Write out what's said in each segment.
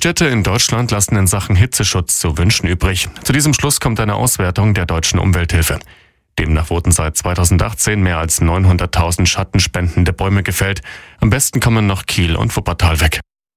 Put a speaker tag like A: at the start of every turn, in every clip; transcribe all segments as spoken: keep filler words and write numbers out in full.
A: Städte in Deutschland lassen in Sachen Hitzeschutz zu wünschen übrig. Zu diesem Schluss kommt eine Auswertung der Deutschen Umwelthilfe. Demnach wurden seit zweitausendachtzehn mehr als neunhunderttausend schattenspendende Bäume gefällt. Am besten kommen noch Kiel und Wuppertal weg.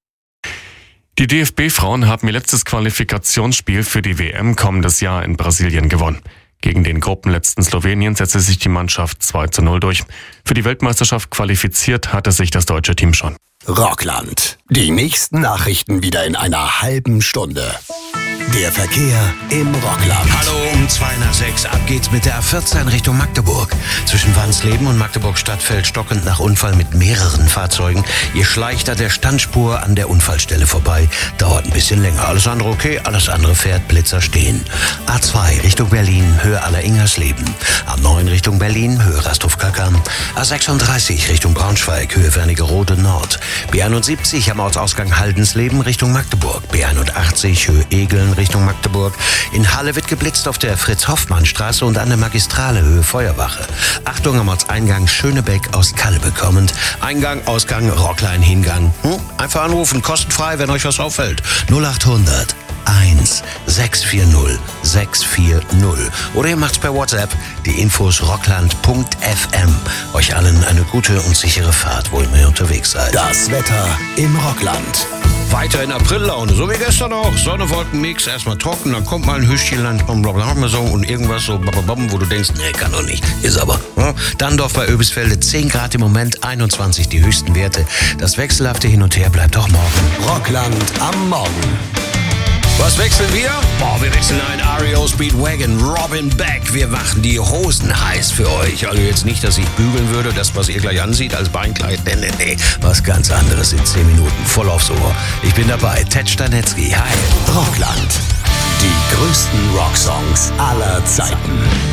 A: Die D F B-Frauen haben ihr letztes Qualifikationsspiel für die W M kommendes Jahr in Brasilien gewonnen. Gegen den Gruppenletzten Slowenien setzte sich die Mannschaft zwei zu null durch. Für die Weltmeisterschaft qualifiziert hatte sich das deutsche Team schon.
B: Rockland. Die nächsten Nachrichten wieder in einer halben Stunde. Der Verkehr im Rockland.
C: Hallo, um zwei nach sechs. Ab geht's mit der A vierzehn Richtung Magdeburg. Zwischen Wansleben und Magdeburg-Stadtfeld stockend nach Unfall mit mehreren Fahrzeugen. Ihr schleicht an der Standspur an der Unfallstelle vorbei. Dauert ein bisschen länger. Alles andere okay, alles andere fährt Blitzer stehen. A zwei Richtung Berlin, Höhe Aller-Ingersleben. A neun Richtung Berlin, Höhe Rasthof-Kackern. A sechsunddreißig Richtung Braunschweig, Höhe Wernigerode Nord. B einundsiebzig am Ortsausgang Haldensleben Richtung Magdeburg. B einundachtzig Höhe Egeln Richtung Magdeburg. In Halle wird geblitzt auf der Fritz-Hoffmann-Straße und an der Magistrale Höhe Feuerwache. Achtung am Ortseingang Schönebeck aus Kalbe kommend. Eingang, Ausgang, Rockline, Hingang. Hm? Einfach anrufen, kostenfrei, wenn euch was auffällt. null achthundert eins sechs vier null sechs vier null. Oder ihr macht's per WhatsApp. Die Infos rockland punkt f m. Euch allen eine gute und sichere Fahrt, wo ihr unterwegs seid.
B: Das Wetter im Rockland.
C: Weiter in Aprillaune, so wie gestern auch. Sonne, Wolken, Mix, erstmal trocken, dann kommt mal ein Hüschchen so und irgendwas so, wo du denkst, nee, kann doch nicht, ist aber. Ja? Danndorf bei Oebisfelde, zehn Grad im Moment, einundzwanzig die höchsten Werte. Das wechselhafte Hin und Her bleibt auch morgen.
B: Rockland am Morgen.
C: Was wechseln wir? Boah, wir wechseln ein R E O Speedwagon, Robin Beck. Wir machen die Hosen heiß für euch. Also jetzt nicht, dass ich bügeln würde, das, was ihr gleich ansieht als Beinkleid. Nee, nee, nee. Was ganz anderes in zehn Minuten. Voll aufs Ohr. Ich bin dabei. Ted Stanetzky. Hi.
B: Rockland. Die größten Rocksongs aller Zeiten.